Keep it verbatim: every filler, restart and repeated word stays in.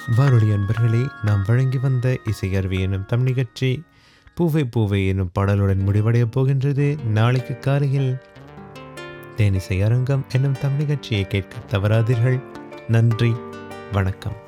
வானொலி அன்பர்களே, நாம் வழங்கி வந்த இசையருவி எனும் தம் நிகழ்ச்சி பூவை பூவை எனும் பாடலுடன் முடிவடையப் போகின்றது. நாளைக்கு காலையில் தேனிசை அரங்கம் என்னும் தம் நிகழ்ச்சியை கேட்க தவறாதீர்கள். நன்றி, வணக்கம்.